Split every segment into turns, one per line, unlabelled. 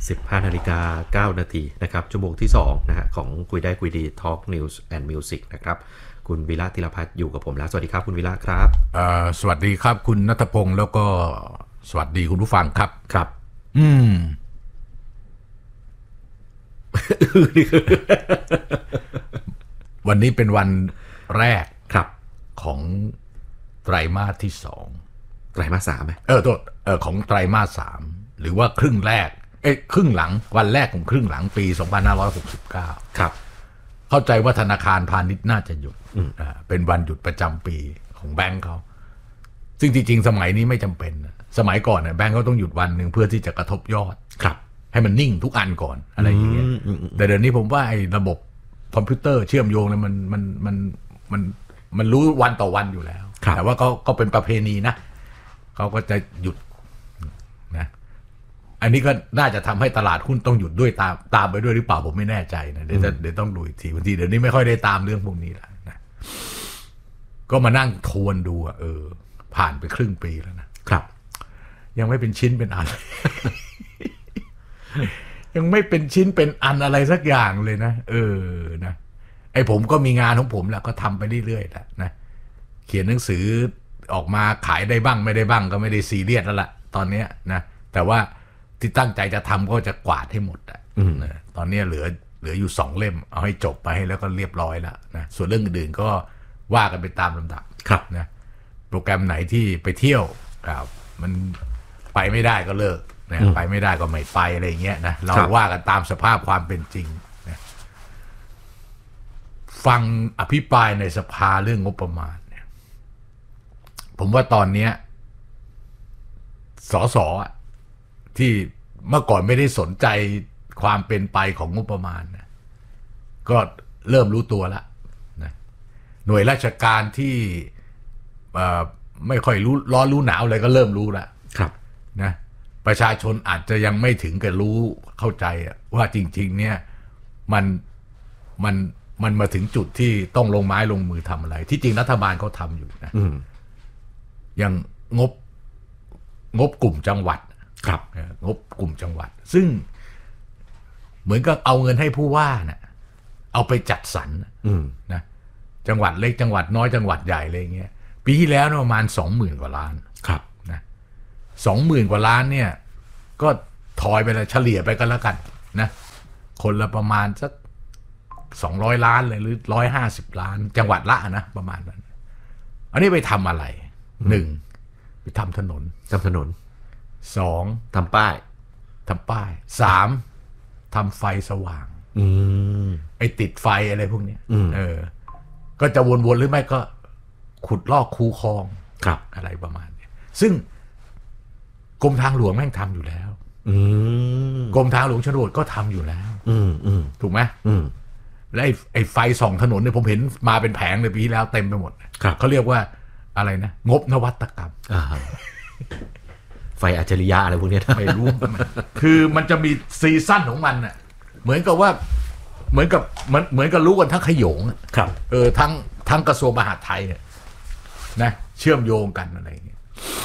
15:09 นาทีนะครับชั่วโมงที่2นะฮะของคุยได้คุยดี Talk News and Music นะครับคุณวิระธีรพัฒน์อยู่กับผมแล้วสวัสดีครับคุณวิระครับ
สวัสดีครับคุณณัฐพงศ์แล้วก็สวัสดีคุณผู้ฟังครับ
ครับ
วันนี้เป็นวันแรก
ครับ
ของไตรมาสที่
ไตรมาส3ไหม
ของไตรมาส3หรือว่าครึ่งแรกครึ่งหลังวันแรกของครึ่งหลังปี2569
ครับ
เข้าใจว่าธนาคารพาณิชย์น่าจะหยุดเป็นวันหยุดประจำปีของแบงก์เขาซึ่งจริงๆสมัยนี้ไม่จำเป็นสมัยก่อนเนี่ยแบงก์เขาต้องหยุดวันหนึ่งเพื่อที่จะกระทบยอด
ครับ
ให้มันนิ่งทุกอันก่อนอะไรอย่างเงี้ยแต่เดี๋ยวนี้ผมว่าไอ้ระบบคอมพิวเตอร์เชื่อมโยงเนี่ยมันรู้วันต่อวันอยู่แล้วแต่ว่าก็เป็นประเพณีนะเขาก็จะหยุดนะอันนี้ก็น่าจะทำให้ตลาดหุ้นต้องหยุดด้วยตามไปด้วยหรือเปล่าผมไม่แน่ใจนะเดี๋ยวต้องดูอีกทีบางทีเดี๋ยวนี้ไม่ค่อยได้ตามเรื่องพวกนี้แล้วนะก็มานั่งทวนดูผ่านไปครึ่งปีแล้วนะครับยังไม่เป็นชิ้นเป็นอัน ยังไม่เป็นชิ้นเป็นอันอะไรสักอย่างเลยนะนะไอ้ผมก็มีงานของผมแล้วก็ทำไปเรื่อยๆแหละนะเขียนหนังสือออกมาขายได้บ้างไม่ได้บ้างก็ไม่ได้ซีเรียสแล้วล่ะตอนนี้นะแต่ว่าที่ตั้งใจจะทำก็จะกวาดให้หมดตอนนี้เหลืออยู่2 เล่มเอาให้จบไปให้แล้วก็เรียบร้อยแล้วนะส่วนเรื่องอื่นๆก็ว่ากันไปตามลำดับนะโปรแกรมไหนที่ไปเที่ยวมันไปไม่ได้ก็เลิกนะไปไม่ได้ก็ไม่ไปอะไรเงี้ยนะเราว่ากันตามสภาพความเป็นจริงนะฟังอภิปรายในสภาเรื่องงบประมาณเนี่ยผมว่าตอนนี้สสที่เมื่อก่อนไม่ได้สนใจความเป็นไปของงบประมาณนะก็เริ่มรู้ตัวแล้วนะหน่วยราชการที่ไม่ค่อยรู้หนาวอะไรก็เริ่มรู้แล้วนะประชาชนอาจจะยังไม่ถึงกับรู้เข้าใจว่าจริงๆเนี่ยมันมาถึงจุดที่ต้องลงไม้ลงมือทำอะไรที่จริงรัฐบาลเขาทำอยู่นะอย่างงบกลุ่มจังหวัดงบกลุ่มจังหวัดซึ่งเหมือนกับเอาเงินให้ผู้ว่านะเอาไปจัดสรรนะจังหวัดเล็กจังหวัดน้อยจังหวัดใหญ่อะไรเงี้ยปีที่แล้วประมาณ 20,000 กว่าล้านนะ 20,000 กว่าล้านเนี่ยก็ถอยไปเลยเฉลี่ยไปกันแล้วกันนะคนละประมาณสัก200 ล้านเลยหรือ150 ล้านจังหวัดละนะประมาณนั้นอันนี้ไปทำอะไร1ไปทำถนน2ทำป้าย3ทำไฟสว่างไอ้ติดไฟอะไรพวกนี้ก็จะวนๆหรือไม่ก็ขุดลอกคูคลองอะไรประมาณนี้ซึ่งกรมทางหลวงแม่งทำอยู่แล้วกรมทางหลวงชลบทก็ทำอยู่แล้วถูกไหมและไอ้ไฟส่องถนนเนี่ยผมเห็นมาเป็นแผงเลยปีที่แล้วเต็มไปหมดเขาเรียกว่าอะไรนะงบนวัตกรรม
ไฟอัจฉริยะอะไรพวกนี้
ไม่รู้คือมันจะมีซีซั่นของมันน่ะเหมือนกับรู้กันทั้งขโยงทั้งกระทรวงมหาดไทยเนี่ยนะเชื่อมโยงกันอะไรอย่างเงี้ย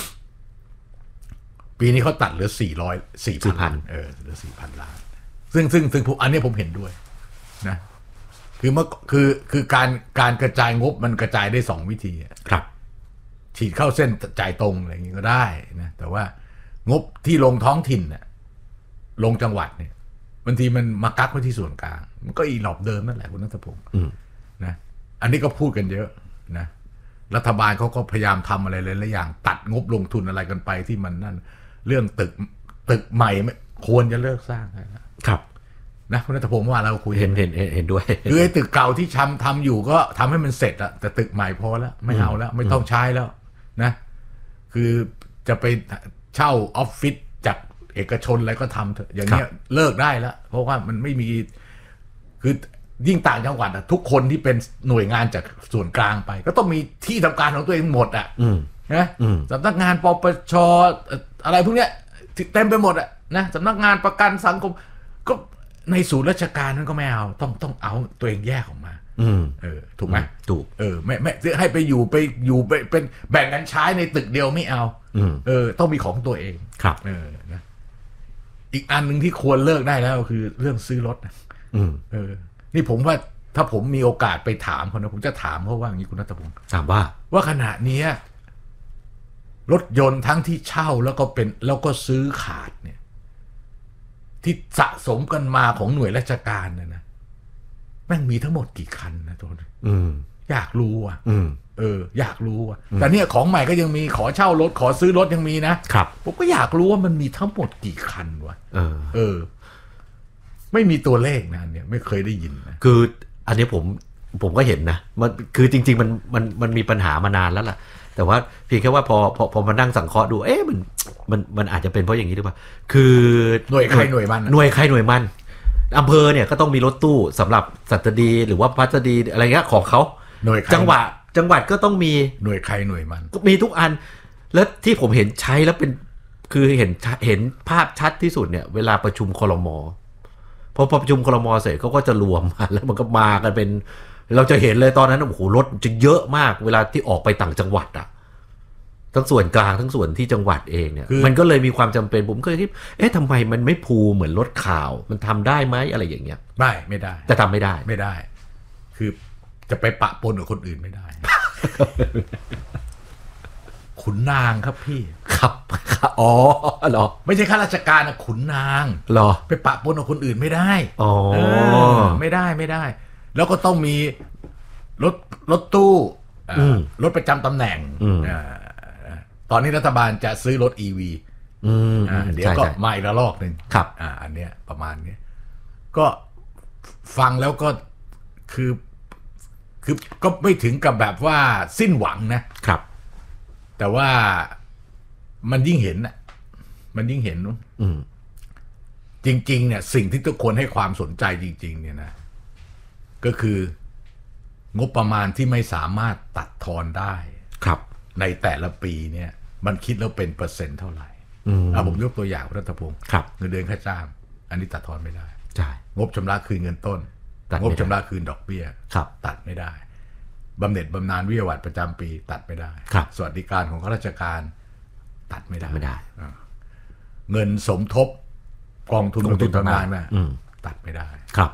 ปีนี้เขาตัดเหลือ400,000เหลือ 4,000 ล้านซึ่งอันนี้ผมเห็นด้วยนะคือการกระจายงบมันกระจายได้2 วิธีฉีดเข้าเส้นจ่ายตรงอะไรอย่างงี้ก็ได้นะแต่ว่างบที่ลงท้องถิ่นน่ะลงจังหวัดเนี่ยบางทีมันมากักไว้ที่ส่วนกลางมันก็อีหลอบเดิมนั่นแหละคุณณัฐพงศ์นะอันนี้ก็พูดกันเยอะนะรัฐบาลเขาก็พยายามทำอะไรหลายๆอย่างตัดงบลงทุนอะไรกันไปที่มันนั่นเรื่องตึกใหม่ควรจะเลิกสร้าง
ครับ
นะคุณณัฐพงศ์ว่าเราคุย
เห็นด้วย
คือไอ้ตึกเก่าที่ทำอยู่ก็ทำให้มันเสร็จอะแต่ตึกใหม่พอแล้วไม่เอาแล้วไม่ต้องใช้แล้วนะคือจะไปเช่าออฟฟิศจากเอกชนอะไรก็ทำเถอะอย่างเงี้ยเลิกได้แล้วเพราะว่ามันไม่มีคือยิ่งต่างจังหวัดทุกคนที่เป็นหน่วยงานจากส่วนกลางไปก็ต้องมีที่ทำการของตัวเองหมดนะสำนักงานปปช.อะไรพวกเนี้ยเต็มไปหมดนะสำนักงานประกันสังคมก็ในศูนย์ราชการนั้นก็ไม่เอาต้องเอาตัวเองแยกออกมาถูกไหม
ถูก
ไม่ให้ไปอยู่เป็นแบ่งกันใช้ในตึกเดียวไม่เอาต้องมีของตัวเอง
ครับ
นะอีกอันหนึ่งที่ควรเลิกได้แล้วคือเรื่องซื้อรถนี่ผมว่าถ้าผมมีโอกาสไปถามเขานะผมจะถามเขาว่าอย่างนี้คุณณัฐพงศ์
ถามว่า
ขณะนี้รถยนต์ทั้งที่เช่าแล้วก็ซื้อขาดเนี่ยที่สะสมกันมาของหน่วยราชการนะแม่งมีทั้งหมดกี่คันนะทุกคนอยากรู้อ่ะอยากรู้อ่ะแต่เนี่ยของใหม่ก็ยังมีขอเช่ารถขอซื้อรถยังมีนะครับผมก็อยากรู้ว่ามันมีทั้งหมดกี่คันวะไม่มีตัวเลขนะเนี่ยไม่เคยได้ยินนะ
คืออันนี้ผมก็เห็นนะมันคือจริงๆมันมีปัญหามานานแล้วล่ะแต่ว่าเพียงแค่ว่าพอมานั่งสังเคราะห์ดูมันอาจจะเป็นเพราะอย่างนี้หรือเปล่าคือ
หน่วยใครหน่วยมัน
อำเภอเนี่ยก็ต้องมีรถตู้สำหรับสัตดีหรือว่าพัสดีอะไรเงี้ยของเขาจังหวัดก็ต้องมี
หน่วยใครหน่วยมัน
มีทุกอันแล้วที่ผมเห็นใช้แล้วเป็นคือเห็นภาพชัดที่สุดเนี่ยเวลาประชุมครม.พอประชุมครม.เสร็จเขาก็จะรวมมาแล้วมันก็มากันเป็นเราจะเห็นเลยตอนนั้นโอ้โหรถจะเยอะมากเวลาที่ออกไปต่างจังหวัดอ่ะทั้งส่วนกลางทั้งส่วนที่จังหวัดเองเนี่ยมันก็เลยมีความจำเป็นผมเคยคิดทำไมมันไม่พูเหมือนรถข่าวมันทำได้ไหมอะไรอย่างเงี้ย
ไม่ได้
จะทำไม่
ได้คือจะไปปะปนกับคนอื่นไม่ได้ ขุนนางครับพี่
ครับอ๋อเหรอ
ไม่ใช่ข้าราชการนะขุนนาง
เหรอ
ไปปะปนกับคนอื่นไม่ได้
อ๋อ
ไม่ได้แล้วก็ต้องมีรถตู้รถประจำตำแหน่งตอนนี้รัฐบาลจะซื้อรถ EV เดี๋ยวก็มาอีกระลอกหนึ่ง
ครับ
อันเนี้ยประมาณนี้ก็ฟังแล้วก็คือก็ไม่ถึงกับแบบว่าสิ้นหวังนะครับแต่ว่ามันยิ่งเห็นจริงๆเนี่ยสิ่งที่ทุกคนให้ความสนใจจริงๆเนี่ยนะก็คืองบประมาณที่ไม่สามารถตัดทอนได้
ครับ
ในแต่ละปีเนี่ยมันคิดแล้วเป็นเปอร์เซ็นต์เท่าไหร่ผมยกตัวอย่างรัฐพงศ์เงินเดือนค่าจ้างอันนี้ตัดทอนไม่ได้
ใช่
งบชำระคืนเงินต้นงบชำระคืนดอกเบี้ยตัดไม่ได้บำเหน็จบำนาญวิทยาวัตรประจำปีตัดไม่ได้สวัสดิการของข้าราชการตัดไม่ได้เงินสมทบกองทุนบำนาญตัดไม่ได้
ครับ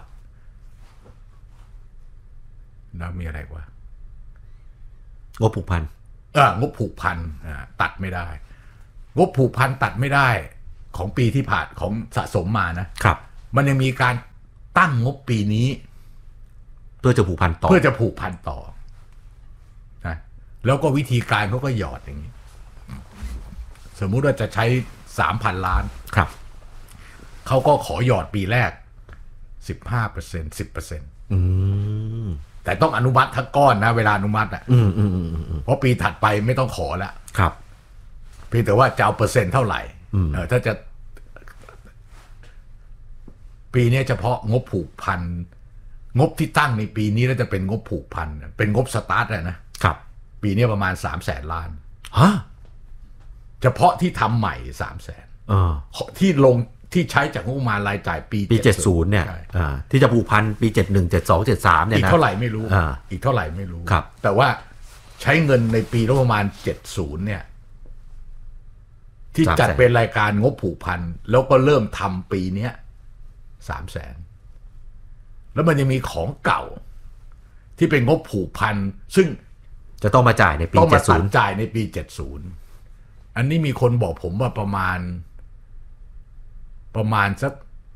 แล้วมีอะไรวะ
งบผูกพัน
งบผูกพันตัดไม่ได้งบผูกพันตัดไม่ได้ของปีที่ผ่านของสะสมมา
นะครับ
มันยังมีการตั้งงบปีนี้
เพื่อจะผูกพันต่
อนะแล้วก็วิธีการเขาก็หยอดอย่างนี้สมมุติว่าจะใช้ 3,000 ล้าน
ครับ
เขาก็ขอหยอดปีแรก 15% 10%แต่ต้องอนุมัติทั้งก้อนนะเวลาอนุมัติเพราะปีถัดไปไม่ต้องขอแล้ว
ครับ
เพียงแต่ว่าจะเอาเปอร์เซ็นต์เท่าไหร่ถ้าจะปีนี้เฉพาะงบผูกพันงบที่ตั้งในปีนี้แล้วจะเป็นงบผูกพันเป็นงบสตาร์ท
นะครับ
ปีนี้ประมาณ 300,000 ล้าน
ฮะ
เฉพาะที่ทำใหม่ 300,000ที่ลงที่ใช้จากงบประมาณรายจ่ายปี
70เนี่ยที่จะผูกพันปี71 72 73เนี่ยนะ
อีกเท่าไหร่ไม่รู้
ครับ
แต่ว่าใช้เงินในปีประมาณ70เนี่ยที่จัดเป็นรายการงบผูกพันแล้วก็เริ่มทำปีนี้ 300,000 แล้วมันยังมีของเก่าที่เป็นงบผูกพันซึ่ง
จะต้องมาจ่ายในปี70
ต้องมาจ่ายในปี70อันนี้มีคนบอกผมว่าประมาณสัก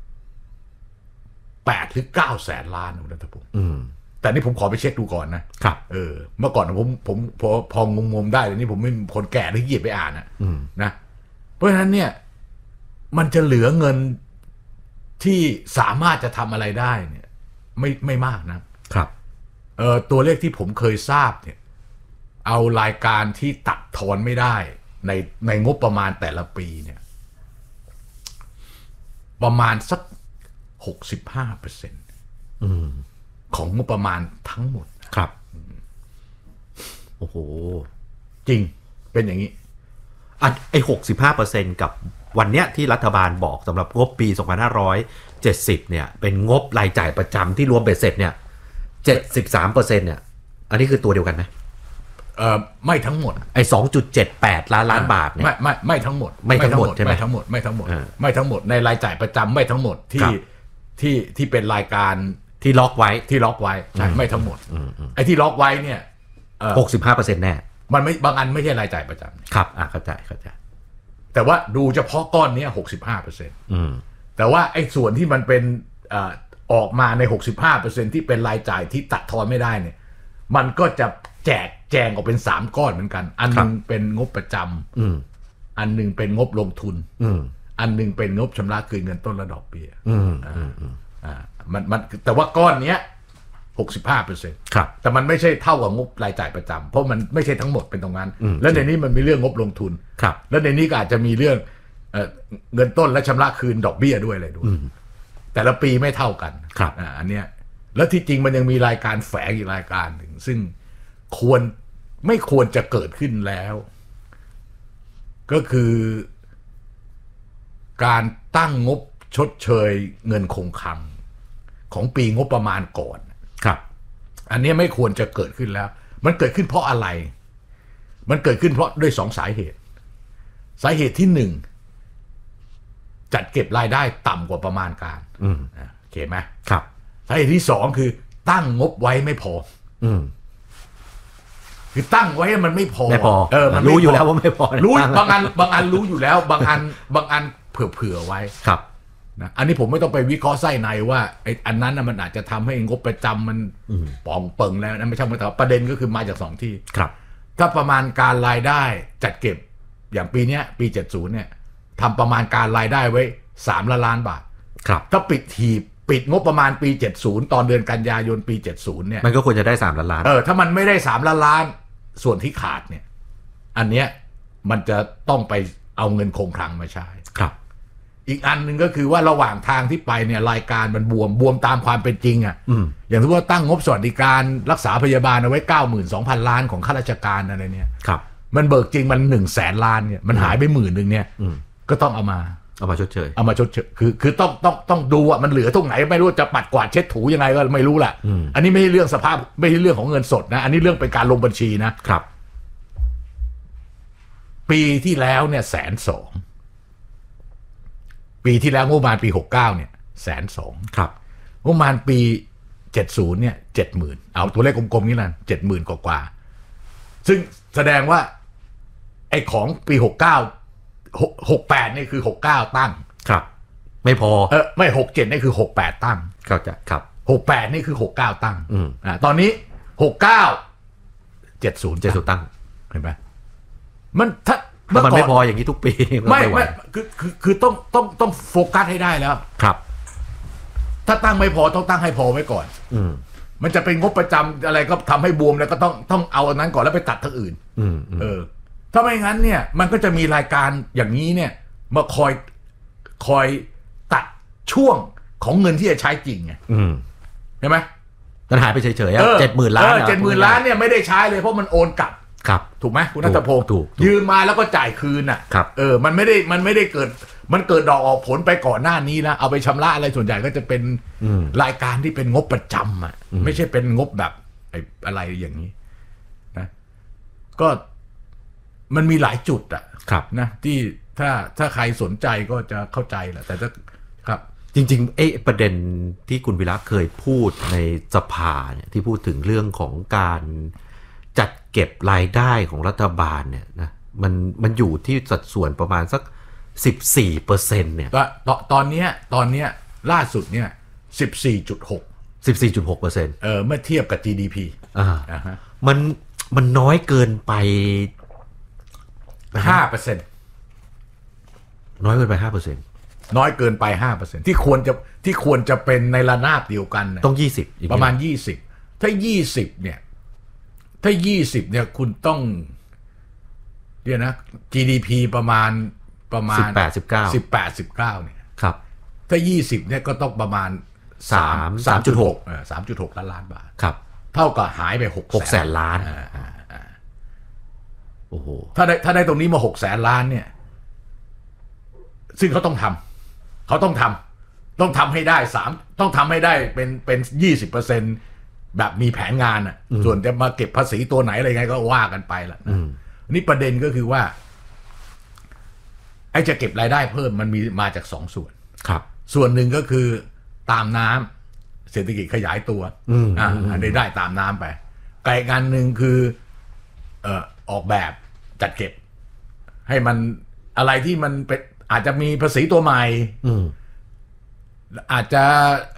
8 หรือ 9 แสนล้านนะรัฐพงศ์แต่นี่ผมขอไปเช็คดูก่อนนะครับเมื่อก่อนผมพองงๆได้แต่นี่ผมไม่คนแก่ที่หยิบไปอ่านนะเพราะฉะนั้นเนี่ยมันจะเหลือเงินที่สามารถจะทำอะไรได้เนี่ยไม่มาก
นะครับ
ตัวเลขที่ผมเคยทราบเนี่ยเอารายการที่ตัดทอนไม่ได้ในงบประมาณแต่ละปีเนี่ยประมาณสัก 65% ของงบประมาณทั้งหมด
ครับโอ้โห
จริงเป็นอย่างนี้
ไอ้ 65% กับวันเนี้ยที่รัฐบาลบอกสำหรับงบปี2570เนี่ยเป็นงบรายจ่ายประจำที่รวมเบ็ดเสร็จเนี่ย 73% เนี่ยอันนี้คือตัวเดียวกันไหม
ไม่ทั้งหมด
ไอ้2.78 ล้านบาทเนี่ย
ไม่ทั้งหมด
ไม่ทั้งหมดใช่ไหม
ไม่ทั้งหมดไม่ทั้งหมดในรายจ่ายประจำไม่ทั้งหมดที่เป็นรายการ
ที่ล็อกไว้
ใช่ไม่ทั้งหมดไอ้ที่ล็อกไว้เนี่ย
65%แน่
มันไม่บางอันไม่ใช่รายจ่ายประจำ
ครับเข้าใจ
แต่ว่าดูเฉพาะก้อนนี้65%แต่ว่าไอ้ส่วนที่มันเป็นออกมาใน 65% ที่เป็นรายจ่ายที่ตัดทอนไม่ได้เนี่ยมันก็จะแจงออกเป็น3ก้อนเหมือนกันอันนึงเป็นงบประจำอันนึงเป็นงบลงทุนอันนึงเป็นงบชำระคืนเงินต้นและดอกเบี้ยมันแต่ว่าก้อนเนี้ย65%
ครับ
แต่มันไม่ใช่เท่ากับงบรายจ่ายประจำเพราะมันไม่ใช่ทั้งหมดเป็นตรงนั้นแล้วในนี้มันมีเรื่องงบลงทุน
ครับ
แล้วในนี้ก็อาจจะมีเรื่องเงินต้นและชำระคืนดอกเบี้ยด้วยอะไรด้วยแต่ละปีไม่เท่ากัน
ครับ
อันเนี้ยแล้วที่จริงมันยังมีรายการแฝงอีกรายการหนึ่งซึ่งไม่ควรจะเกิดขึ้นแล้วก็คือการตั้งงบชดเชยเงินคงคลังของปีงบประมาณก่อน
ครับ
อันนี้ไม่ควรจะเกิดขึ้นแล้วมันเกิดขึ้นเพราะอะไรมันเกิดขึ้นเพราะด้วย2 สาเหตุที่1จัดเก็บรายได้ต่ำกว่าประมาณการโอเคไหม
ครับ
สาเหตุที่2คือตั้งงบไว้ไม่พอคือตั้งไว้มันไม่พอ
มันรู้อยู่แล้วว่าไม่พอ
รู้บางอันรู้อยู่แล้วบางอันเผื่อไว้
ครับ
นะอันนี้ผมไม่ต้องไปวิเคราะห์ไส้ในว่าไอ้อันนั้นมันอาจจะทำให้งบประจำมันป่องเปิงแล้วนะไม่ใช่แต่ประเด็นก็คือมาจาก2 ที่
ครับ
ถ้าประมาณการรายได้จัดเก็บอย่างปีนี้ปี70เนี่ยทำประมาณการรายได้ไว้3 ล้านบาท
ครับ
ถ้าปิดงบประมาณปี70ตอนเดือนกันยายนปี70เนี่ย
มันก็ควรจะได้3 ล้าน
ถ้ามันไม่ได้3 ล้านส่วนที่ขาดเนี่ยอันเนี้ยมันจะต้องไปเอาเงินคงคลังมาใช้
ครับ
อีกอันหนึ่งก็คือว่าระหว่างทางที่ไปเนี่ยรายการมันบวมตามความเป็นจริงอย่างที่ว่าตั้งงบสวัสดิการรักษาพยาบาลเอาไว้ 92,000 ล้านของข้าราชการอะไรเนี่ย
ครับ
มันเบิกจริงมัน 100,000 ล้านเนี่ยมันหายไป10,000เนี่ยก็ต้องเอามา
ชดเชย
คือต้องดูว่ามันเหลือตรงไหนไม่รู้จะปัดกวาดเช็ดถูยังไงก็ไม่รู้แหละอันนี้ไม่ใช่เรื่องสภาพไม่ใช่เรื่องของเงินสดนะอันนี้เรื่องเป็นการลงบัญชี
นะครับ
ปีที่แล้วเนี่ย120,000ปีที่แล้วงบประมาณปี69เนี่ย120,000
ครับ
งบประมาณปี70เนี่ย 70,000เอาตัวเลขกลมๆนี่ล่ะ 70,000 กว่าซึ่งแสดงว่าไอ้ของปี68นี่คือ69ตั้ง
ครับไม่พอ
ไม่67นี่คือ68ตั้ง
เข้าใจครับ
68นี่คือ69ตั้งตอนนี้69 70
ตั้ง
เห็นมั้ยมันถ้า
มันไม่พออย่างนี้ทุกปี
ไม่คือต้องโฟกัสให้ได้แล้ว
ครับ
ถ้าตั้งไม่พอต้องตั้งให้พอไว้ก่อนมันจะเป็นงบประจำอะไรก็ทำให้บวมแล้วก็ต้องเอาอันนั้นก่อนแล้วไปตัดทั้งอื่นถ้าไม่งั้นเนี่ยมันก็จะมีรายการอย่างนี้เนี่ยมาคอยตัดช่วงของเงินที่จะใช้จริงไงใช่ไหม
มันหายไปเฉยๆ70,000 ล้าน
70,000 ล้านเนี่ยไม่ได้ใช้เลยเพราะมันโอนกลับ
ครับ
ถูกไหมคุณณัฐพงศ์
ถูก
ยืมมาแล้วก็จ่ายคืน
ครับ
มันไม่ได้เกิดมันเกิดดอกออกผลไปก่อนหน้านี้แล้วเอาไปชำระอะไรส่วนใหญ่ก็จะเป็นรายการที่เป็นงบประจำไม่ใช่เป็นงบแบบอะไรอย่างนี้นะก็มันมีหลายจุดนะที่ถ้าใครสนใจก็จะเข้าใจแหละแต่ถ้าครับ
จริงๆประเด็นที่คุณวิระเคยพูดในสภาเนี่ยที่พูดถึงเรื่องของการจัดเก็บรายได้ของรัฐบาลเนี่ยนะมันอยู่ที่สัดส่วนประมาณสัก 14% เนี่ย
ตอนเนี้ยล่าสุดเนี่ย 14.6%
เ
มื่อเทียบกับ GDP
มันน้อยเกินไป
5%
น้อยเกินไป 5%
น้อยเกินไป 5% ที่ควรจะเป็นในระนาบเดียวกัน
ต้อง20
ประมาณ20ถ้า20เนี่ยคุณต้องเดี๋ยวนะ GDP ประมาณ
18-19
เนี่ย
ครับ
ถ้า20เนี่ยก็ต้องประมาณ3.6 ล้านบาท
ครับ
เท่ากับหายไป
600,000 ล้านโอ้โห
ถ้าได้ตรงนี้มา600,000 ล้านเนี่ยซึ่งเขาต้องทำให้ได้ต้องทำให้ได้เป็น 20% แบบมีแผนงานอ่ะส่วนจะมาเก็บภาษีตัวไหนอะไรไงก็ว่ากันไปละนี่ประเด็นก็คือว่าไอ้จะเก็บรายได้เพิ่มมันมีมาจากสองส่วน
ครับ
ส่วนหนึ่งก็คือตามน้ำเศรษฐกิจขยายตัวได้ตามน้ำไปไกลงานหนึ่งคือออกแบบจัดเก็บให้มันอะไรที่มันเป็นอาจจะมีภาษีตัวใหม่อาจจะ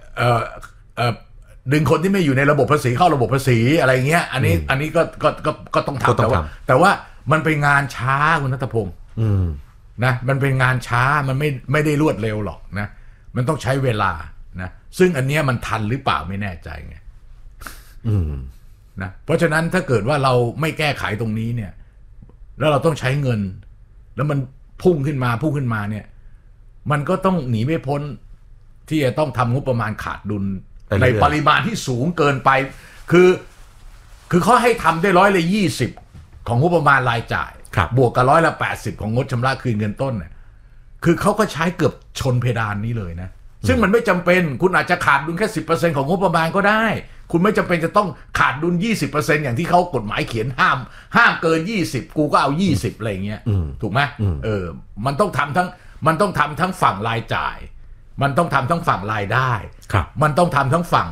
ดึงคนที่ไม่อยู่ในระบบภาษีเข้าระบบภาษีอะไรเงี้ยอันนี้ก็ต้องทำแต่ว่ามันเป็นงานช้าคุณณัฐพงศ์นะมันเป็นงานช้ามันไม่ได้รวดเร็วหรอกนะมันต้องใช้เวลานะซึ่งอันเนี้ยมันทันหรือเปล่าไม่แน่ใจไงนะเพราะฉะนั้นถ้าเกิดว่าเราไม่แก้ไขตรงนี้เนี่ยแล้วเราต้องใช้เงินแล้วมันพุ่งขึ้นมาเนี่ยมันก็ต้องหนีไม่พ้นที่จะต้องทำงบประมาณขาดดุลในปริมาณที่สูงเกินไปคือเขาให้ทำได้120ของงบประมาณรายจ่ายบวกกับ180ของงดชำระคืนเงินต้นเนี่ยคือเขาก็ใช้เกือบชนเพดานนี้เลยนะซึ่งมันไม่จำเป็นคุณอาจจะขาดดุลแค่ 10% ของงบประมาณก็ได้คุณไม่จำเป็นจะต้องขาดดุล 20% อย่างที่เขากฎหมายเขียนห้ามเกิน20กูก็เอา20อะไรเงี้ยถูกไหมมันต้องทำทั้งฝั่งรายจ่ายมันต้องทำทั้งฝั่งรายได้มันต้องทำทั้งฝั่ง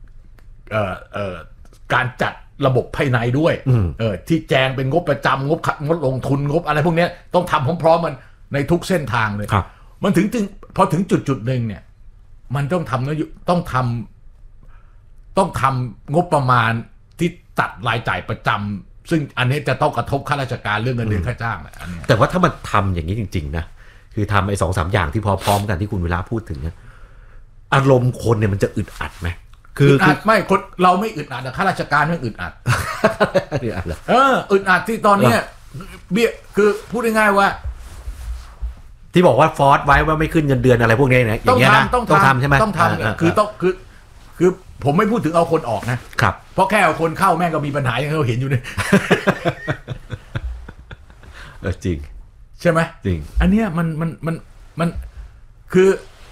การจัดระบบภายในด้วยที่แจงเป็นงบประจำงบลงทุนงบอะไรพวกนี้ต้องทำพร้อมๆมันในทุกเส้นทางเลยมันพอถึงจุดหนึ่งเนี่ยมันต้องทำงบประมาณที่ตัดรายจ่ายประจำซึ่งอันนี้จะต้องกระทบข้าราชการเรื่องเงินเดือนค่าจ้างอันนี้
แต่ว่าถ้ามันทำอย่างนี้จริงๆนะคือทำไอ้ 2-3 อย่างที่พร้อมกันที่คุณเวลาพูดถึงเนี่ยอารมณ์คนเนี่ยมันจะอึดอัดไหม
คือไม่คนเราไม่อึดอัดแต่ข้าราชการไม่อึดอัดอึดอัดที่ตอนนี้เบี้ยคือพูดง่ายๆว่า
ที่บอกว่าฟอร์สไว้ว่าไม่ขึ้นเงินเดือนอะไรพวกนี้นะอย่างเงี้ยนะต้องทำใช่ไหม
ต้องทำคือผมไม่พูดถึงเอาคนออกนะครับเพราะแค่เอาคนเข้าแม่งก็มีปัญหาอย่างที่เราเห็นอยู่เนี่ย
จริง
ใช่ไหม
จริง
อันเนี้ยมันคือ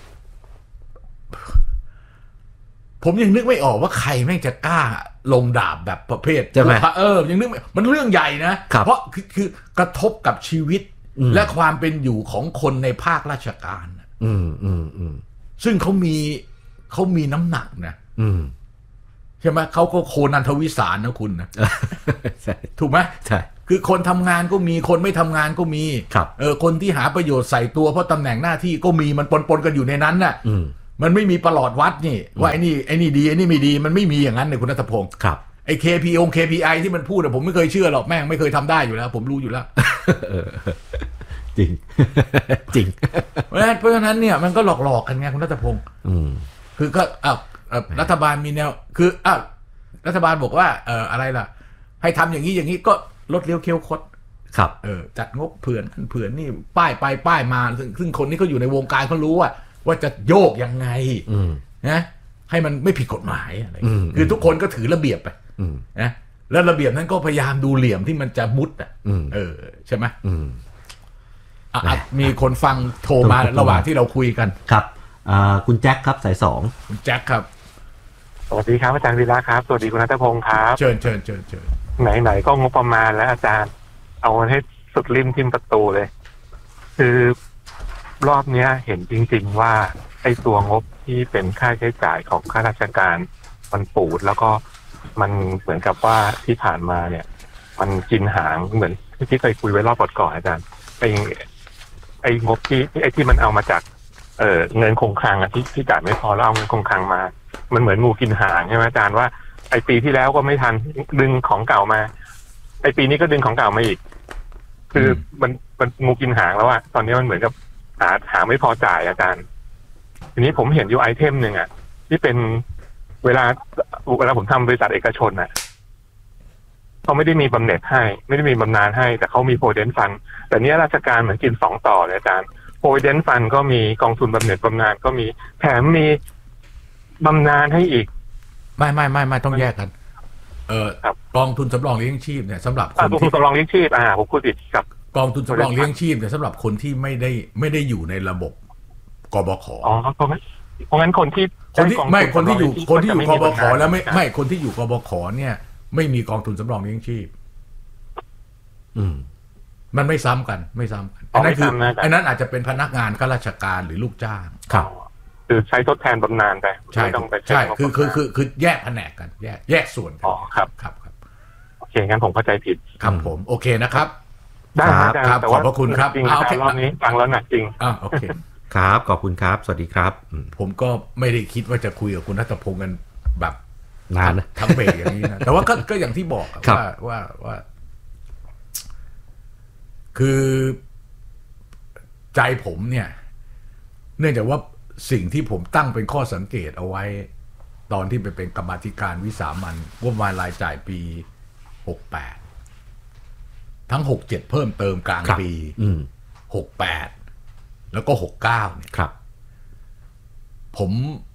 ผมยังนึกไม่ออกว่าใครแม่งจะกล้าลงดาบแบบประเภท
ใช่ไหม
ยังนึกไม่มันเรื่องใหญ่นะเพราะคือกระทบกับชีวิตและความเป็นอยู่ของคนในภาคราชการซึ่งเขามีน้ำหนักนะใช่ไหมเขาก็โคนันทวิสารนะคุณนะถูกไหม
ใช่
คือคนทำงานก็มีคนไม่ทำงานก็มีคนที่หาประโยชน์ใส่ตัวเพราะตำแหน่งหน้าที่ก็มีมันปนกันอยู่ในนั้นน่ะมันไม่มีประหลอดวัดนี่ว่าไอ้นี่ดีไอ้นี่ไม่ดีมันไม่มีอย่างนั้นเลยคุณณัฐพงศ์ไอ้ KPI ที่มันพูดผมไม่เคยเชื่อหรอกแม่งไม่เคยทำได้อยู่แล้วผมรู้อยู่แล้ว
จริงจริง
เพราะฉะนั้นเนี่ยมันก็หลอกกันไงคุณณัฐพงศ์คือก็รัฐบาลมีแนวคือรัฐบาลบอกว่าอะไรล่ะให้ทำอย่างนี้ก็ลดเลี้ยวเคี้ยวคด
ครับ
จัดงบเผื่อนนี่ป้ายไปป้ายมาซึ่งคนนี้เขาอยู่ในวงการเขารู้ว่าจะโยกยังไงนะให้มันไม่ผิดกฎหมายอะไรคือทุกคนก็ถือระเบียบไปนะแล้วระเบียบนั้นก็พยายามดูเหลี่ยมที่มันจะมุดใช่ไหมมีคนฟังโทรมาระหว่างที่เราคุยกัน
ครับคุณแจ็คครับสาย2
คุณแจ็คครับ
สวัสดีครับอาจารย์วีระครับสวัสดีคุณณัฐพงศ์ครับ
เชิญ
ไหนก็งบประมาณแล้วอาจารย์เอาให้สุดริมทิมประตูเลยคือรอบนี้เห็นจริงๆว่าไอ้ตัวงบที่เป็นค่าใช้จ่ายของข้าราชการมันปูดแล้วก็มันเหมือนกับว่าที่ผ่านมาเนี่ยมันกินหางเหมือนที่เคยคุยไว้รอบก่อนอาจารย์ไอ้งบที่มันเอามาจากเงินคงคลังที่จ่ายไม่พอแล้วเอาเงินคงคลังมามันเหมือนงูกินหางใช่ไหมอาจารย์ว่าไอ้ปีที่แล้วก็ไม่ทันดึงของเก่ามาไอ้ปีนี้ก็ดึงของเก่ามาอีกคือมันงูกินหางแล้วตอนนี้มันเหมือนกับหาไม่พอจ่ายอาจารย์ทีนี้ผมเห็นอยู่ไอเทมหนึ่งที่เป็นเวลาผมทำบริษัทเอกชนเขาไม่ได้มีบำเหน็จให้ไม่ได้มีบำนาญให้แต่เขามีโพรเดนต์ฟันแต่เนี้ยราชการเหมือนกิน2ต่อเลยอาจารย์โพรเดนต์ฟันก็มีกองทุนบำเหน็จบำนาญก็มีแถมมีบำนาญให้อีก
ไม่ต้องแยกกันกองทุนสำรองเลี้ยงชีพเนี่ยสำหรับ
คนที่สำรองเลี้ยงชีพผมพูดผิดกับ
กองทุนสำรองเลี้ยงชีพเนี่ยสำหรับคนที่ไม่ได้อยู่ในระบบกบข.
ก็เพราะงั้นคนที่
คนที่อยู่กบขแล้วไม่คนที่อยู่กบขเนี่ยไม่มีกองทุนสำรองเลี้ยงชีพมันไม่ซ้ำกันอันนั้นอาจจะเป็นพนักงานข้าราชการหรือลูกจ้าง
ครับ
คือใช้ทดแทนบำนาญไปไม่ต้องไป
ใช่คือแยกแผนกกันแยกส่วนกัน
ครับโอเคงั้นผมเข้าใจผิด
ครับผมโอเคนะครับ
ได้ครับ
ขอบพระคุณครับ
รอบนี้ฟังแล้วหนักจริง
โอเค
ครับขอบคุณครับสวัสดีครับ
ผมก็ไม่ได้คิดว่าจะคุยกับคุณณัฐพงษ์กันแบบ
นาน
ทั้งเบรกอย่างนี้นะแต่ว่าก็อย่างที่บอกว่าคือใจผมเนี่ยเนื่องจากว่าสิ่งที่ผมตั้งเป็นข้อสังเกตเอาไว้ตอนที่ไปเป็นกรรมาธิการวิสามัญงบประมาณรายจ่ายปี68ทั้ง67เพิ่มเติมกลางปี68แล้วก็69เนี่ย
ครับ
ผม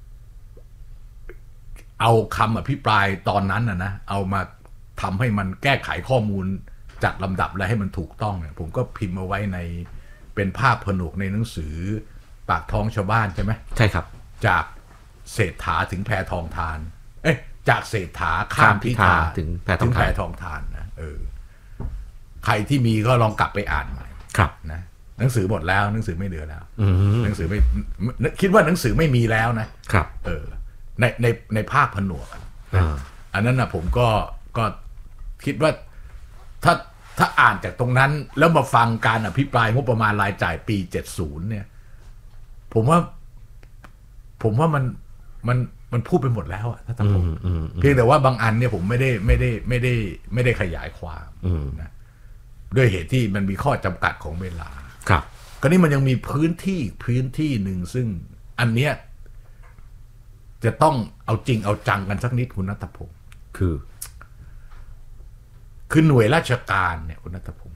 เอาคำอภิปรายตอนนั้นนะเอามาทำให้มันแก้ไขข้อมูลจัดลำดับและให้มันถูกต้องเนี่ยผมก็พิมพ์เอาไว้ในเป็นภาพผนวกในหนังสือปากท้องชาวบ้านใช่ไหม
ใช่ครับ
จากเศรษฐาถึงแพทองทานจากเศรษฐาข้ามพิธา
ถึงแพท
องทานนะใครที่มีก็ลองกลับไปอ่านใหม่
ครับ
นะหนังสือหมดแล้วหนังสือไม่เหลือแล้วหนังสือไม่คิดว่าหนังสือไม่มีแล้ว
นะครับ
ในภาคผนวกอันนั้นนะผมก็คิดว่าถ้าอ่านจากตรงนั้นแล้วมาฟังการอภิปรายงบประมาณรายจ่ายปี70เนี่ยผมว่ามันพูดไปหมดแล้วถ้าผมเพียงแต่ว่าบางอันเนี่ยผมไม่ได้ขยายความนะด้วยเหตุที่มันมีข้อจำกัดของเวลา
ครับ
ก็นี่มันยังมีพื้นที่หนึ่งซึ่งอันเนี้ยจะต้องเอาจริงเอาจังกันสักนิดคุณณัฐพงศ์คือหน่วยราชการเนี่ยคุณณัฐพงศ์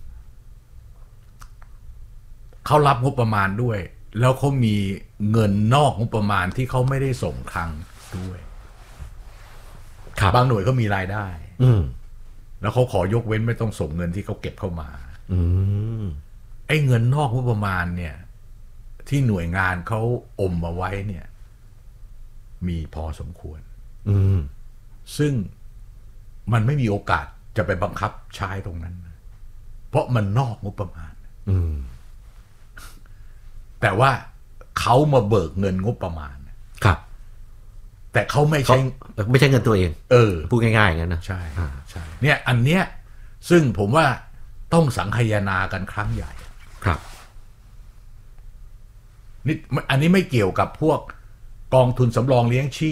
เขารับงบประมาณด้วยแล้วเขามีเงินนอกงบประมาณที่เขาไม่ได้ส่งคลังด้วยบางหน่วยเขามีรายได้แล้วเขาขอยกเว้นไม่ต้องส่งเงินที่เขาเก็บเข้ามาไอ้เงินนอกงบประมาณเนี่ยที่หน่วยงานเขาอมมาไว้เนี่ยมีพอสมควรซึ่งมันไม่มีโอกาสจะไปบังคับใช้ตรงนั้นเพราะมันนอกงบประมาณแต่ว่าเขามาเบิกเงินงบประมาณ
ครับ
แต่เขาไม่ใช่
เงินตัวเองพูดง่ายๆอย่างนั้นนะ
ใช่เนี่ยอันเนี้ยซึ่งผมว่าต้องสังคายนากันครั้งใหญ่
ครับ
นี่อันนี้ไม่เกี่ยวกับพวกกองทุนสำรองเลี้ยงชีพ